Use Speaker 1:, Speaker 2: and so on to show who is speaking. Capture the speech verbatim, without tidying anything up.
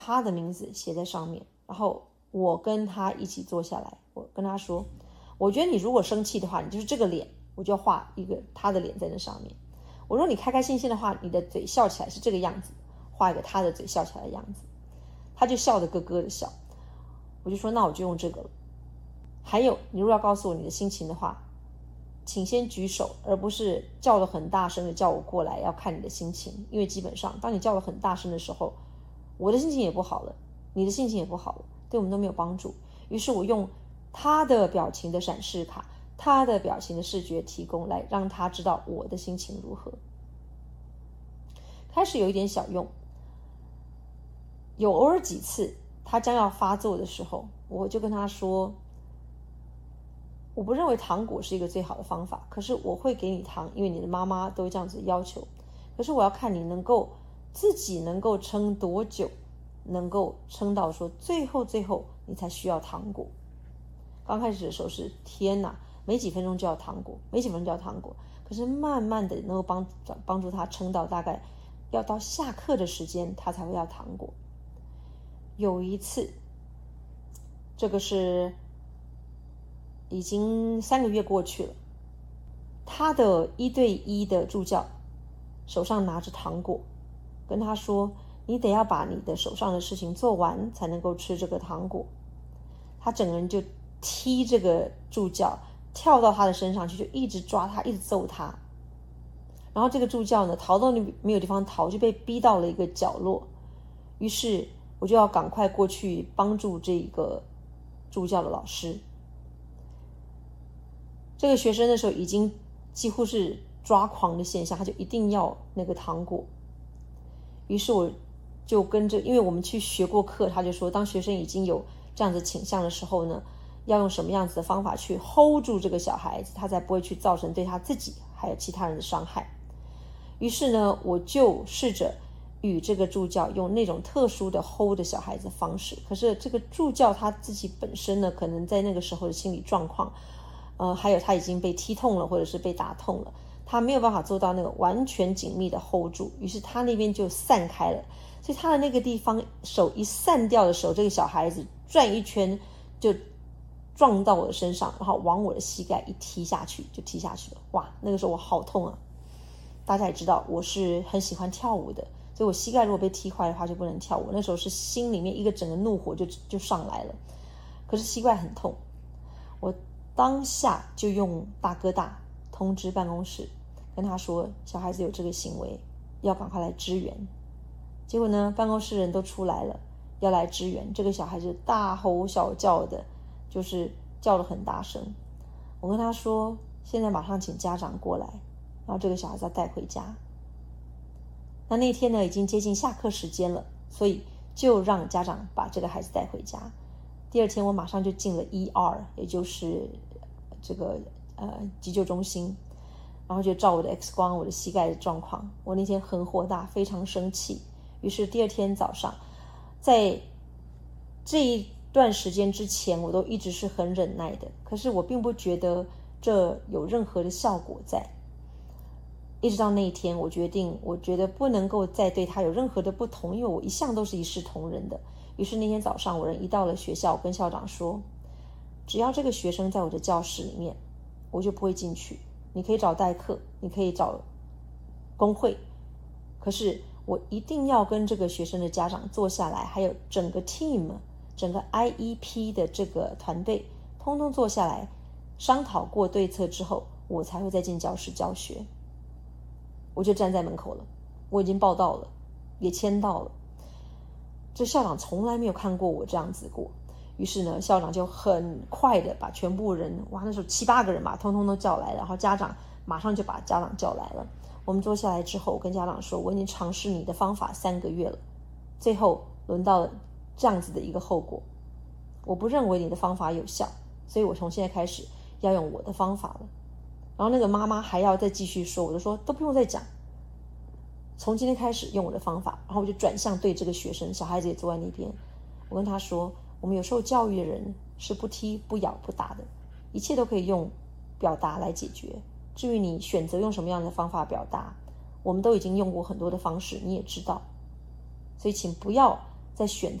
Speaker 1: 他的名字写在上面，然后我跟他一起坐下来，我跟他说，我觉得你如果生气的话，你就是这个脸，我就要画一个他的脸在那上面。我说你开开心心的话，你的嘴笑起来是这个样子，画一个他的嘴笑起来的样子。他就笑得咯咯的笑，我就说那我就用这个了。还有，你如果要告诉我你的心情的话，请先举手，而不是叫得很大声的叫我过来要看你的心情，因为基本上当你叫得很大声的时候，我的心情也不好了，你的心情也不好了，对我们都没有帮助。于是我用他的表情的闪示卡，他的表情的视觉提供，来让他知道我的心情如何。开始有一点小用，有偶尔几次他将要发作的时候，我就跟他说，我不认为糖果是一个最好的方法，可是我会给你糖，因为你的妈妈都这样子要求，可是我要看你能够自己能够撑多久，能够撑到说最后最后你才需要糖果。刚开始的时候是天哪，没几分钟就要糖果，没几分钟就要糖果，可是慢慢的能够帮帮助他撑到大概要到下课的时间，他才会要糖果。有一次，这个是已经三个月过去了，他的一对一的助教手上拿着糖果，跟他说，你得要把你的手上的事情做完才能够吃这个糖果。他整个人就踢这个助教，跳到他的身上去，就一直抓他，一直揍他。然后这个助教呢，逃到没有地方逃，就被逼到了一个角落。于是我就要赶快过去帮助这个助教的老师。这个学生的时候已经几乎是抓狂的现象，他就一定要那个糖果。于是我就跟着，因为我们去学过课，他就说当学生已经有这样子倾向的时候呢，要用什么样子的方法去 hold 住这个小孩子，他才不会去造成对他自己还有其他人的伤害。于是呢，我就试着与这个助教用那种特殊的 hold 的小孩子的方式。可是这个助教他自己本身呢，可能在那个时候的心理状况，呃，还有他已经被踢痛了，或者是被打痛了，他没有办法做到那个完全紧密的 hold 住，于是他那边就散开了。所以他的那个地方手一散掉的时候，这个小孩子转一圈就撞到我的身上，然后往我的膝盖一踢下去，就踢下去了。哇，那个时候我好痛啊！大家也知道我是很喜欢跳舞的，所以我膝盖如果被踢坏的话就不能跳舞。那时候是心里面一个整个怒火就就上来了，可是膝盖很痛，我当下就用大哥大通知办公室，跟他说小孩子有这个行为，要赶快来支援。结果呢，办公室人都出来了，要来支援。这个小孩子大吼小叫的，就是叫得很大声。我跟他说，现在马上请家长过来，然后这个小孩子要带回家。那那天呢，已经接近下课时间了，所以就让家长把这个孩子带回家。第二天我马上就进了 E R， 也就是这个呃急救中心，然后就照我的 X 光，我的膝盖的状况。我那天很火大，非常生气。于是第二天早上，在这一段时间之前，我都一直是很忍耐的，可是我并不觉得这有任何的效果在。一直到那一天，我决定，我觉得不能够再对他有任何的不同，因为我一向都是一视同仁的。于是那天早上，我人一到了学校，我跟校长说，只要这个学生在我的教室里面，我就不会进去。你可以找代课，你可以找工会，可是我一定要跟这个学生的家长坐下来，还有整个 team， 整个 I E P 的这个团队，通通坐下来商讨过对策之后，我才会再进教室教学。我就站在门口了，我已经报到了，也签到了。这校长从来没有看过我这样子过，于是呢，校长就很快的把全部人，哇，那时候七八个人吧，通通都叫来了，然后家长马上就把家长叫来了。我们坐下来之后，我跟家长说，我已经尝试你的方法三个月了，最后轮到了这样子的一个后果，我不认为你的方法有效，所以我从现在开始要用我的方法了。然后那个妈妈还要再继续说，我就说都不用再讲，从今天开始用我的方法。然后我就转向对这个学生，小孩子也坐在那边，我跟他说，我们有受教育的人是不踢不咬不打的，一切都可以用表达来解决。至于你选择用什么样的方法表达，我们都已经用过很多的方式，你也知道，所以请不要在选